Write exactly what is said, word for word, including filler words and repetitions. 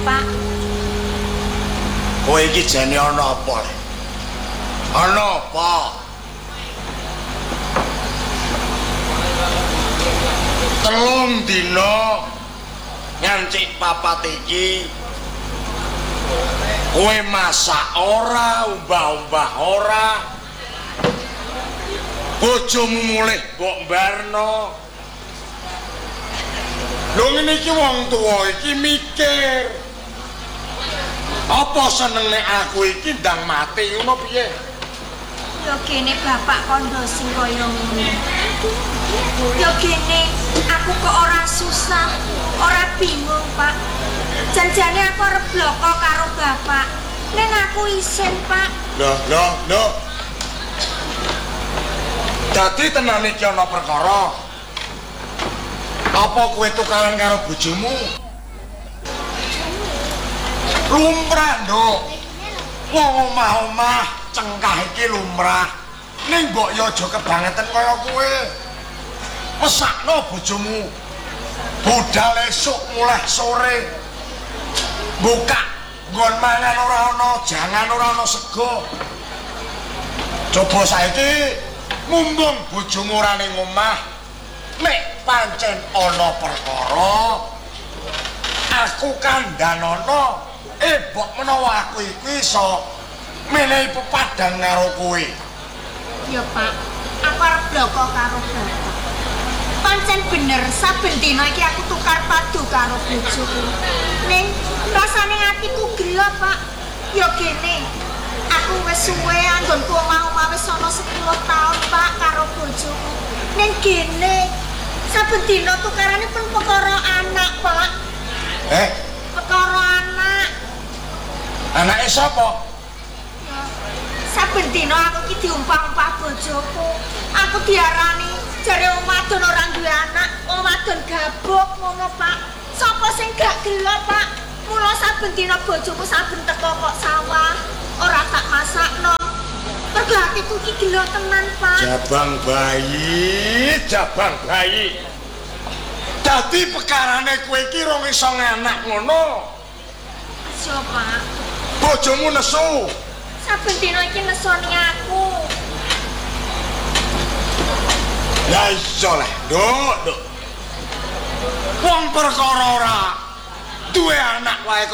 Pak. Kowe iki jane ana apa? Ana apa? Telung dina ngancik papat iki kowe masak ora, umbah-umbah ora. Bojomu mulih mbok mbarno. Lho ngene iki wong tuwa iki mikir. Apa senenge aku iki ndang mati ngono piye? Ya kene bapak kondo sing kaya ngono. Ya kene aku kok ora susah, ora bingung, Pak. Janjane aku arep bloko karo bapak. Nen aku isin, Pak. Loh, loh, loh. Dadi tenan iki ana perkara. Apa kowe tukaran karo bojomu? Lumrah, Nduk. Wong omah-omah cengkah iki lumrah. Ning mbok ya aja kebangetan kaya kowe. Mesakno bojomu. Budal esuk mulai sore. Buka nggon mangan ora ana, jangan ora ana sego. Coba saiki mumpung bojomu ora ning omah, nek pancen ana perkara, aku kandhanono, eh mbok menawa aku iku iso menehi pepadang karo kowe. Ya, Pak. Aku arep bloko karo bapak. Pancen bener saben dina iki aku tukar padu karo bojoku. Ning rasane atiku gelo, Pak. Ya gene. Aku wis suwe anggonku omah-omah wis ana sepuluh taun, Pak, karo bojoku. Ning gene saben dina tukarane pun perkara anak, Pak. Eh, Perkara anak. anake sapa? Ya, saben dina aku iki diumpah-umpah bojoku. Aku diarani jare wong wadon ora duwe anak, wong wadon gabuk ngono, Pak. Sapa sing gak gelo, Pak? Mula saben dina bojoku saben teko kok sawah, ora tak masakno. Mergo atiku iki gelo tenan, Pak. Jabang bayi, jabang bayi. Dadi pekarane kowe iki rong iso nganak ngono. Iso, Pak. Bojomu nesu. Saben dina iki nesoni aku. Ya iso lah, Nduk, Nduk. Wong perkara ora duwe anak wae